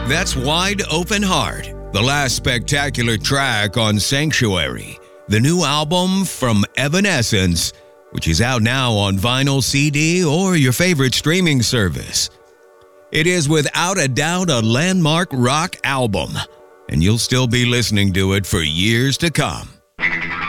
That's Wide Open Heart, the last spectacular track on Sanctuary, the new album from Evanescence, which is out now on vinyl, CD, or your favorite streaming service. It is without a doubt a landmark rock album, and you'll still be listening to it for years to come.